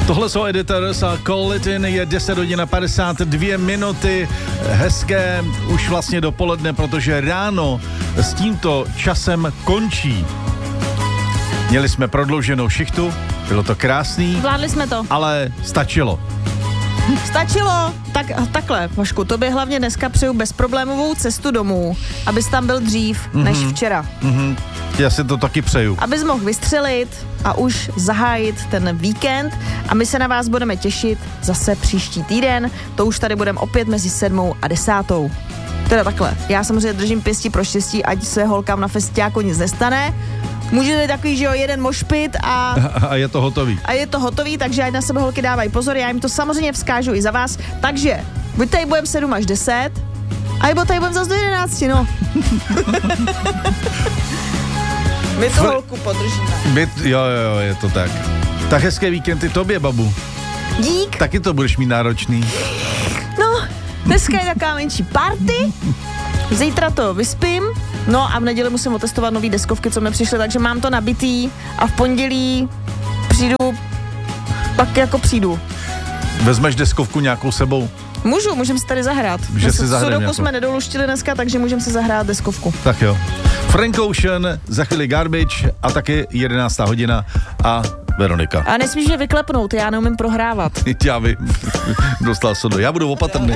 Tohle jsou Editors a Call It In, je 10 hodin a 52 minuty. Hezké už vlastně dopoledne, protože ráno s tímto časem končí. Měli jsme prodlouženou šichtu, bylo to krásný. Zvládli jsme to. Ale stačilo. Stačilo. Takhle, Vašku, tobě hlavně dneska přeju bezproblémovou cestu domů, abys tam byl dřív než včera. Já si to taky přeju. Abys mohl vystřelit a už zahájit ten víkend a my se na vás budeme těšit zase příští týden. To už tady budeme opět mezi 7 a 10. Teda takhle, já samozřejmě držím pěstí pro štěstí, ať se holkám na festiáku nic nestane. Může být takový, že jo, jeden mošpit a je to hotový. A je to hotový, takže ať na sebe holky dávají pozor, já jim to samozřejmě vzkážu i za vás. Takže, buď tady budeme 7 až 10, a nebo tady budeme zase do 11, no. My to holku podržíme. Jo, je to tak. Tak hezké víkendy tobě, babu. Dík. Taky to budeš mít náročný. No, dneska je taková menší party, zítra to vyspím, no a v neděli musím otestovat nový deskovky, co mi přišly, takže mám to nabitý a v pondělí přijdu. Vezmeš deskovku nějakou sebou? Můžeme si tady zahrát. Sudoku jsme nedoluštili dneska, takže můžeme si zahrát deskovku. Tak jo. Frank Ocean, za chvíli Garbage a taky 11. hodina a Veronika. A nesmíš je vyklepnout, já neumím prohrávat. Já vím, dostal se do. Já budu opatrný.